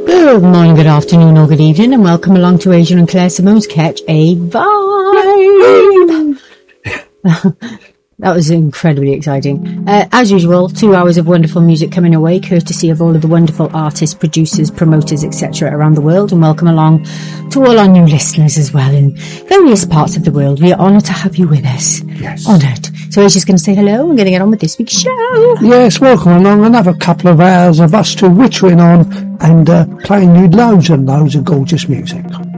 Good morning, good afternoon, or good evening, and welcome along to Asia and Claire Simone's Catch a Vibe. That was incredibly exciting. As usual, 2 hours of wonderful music coming away, courtesy of all of the wonderful artists, producers, promoters, etc. around the world, and welcome along to all our new listeners as well in various parts of the world. We are honoured to have you with us. Yes. Honoured. So Asia's going to say hello. I'm going to get on with this week's show. Yes, welcome along. Another couple of hours of us two wittering on and playing you loads and loads of gorgeous music.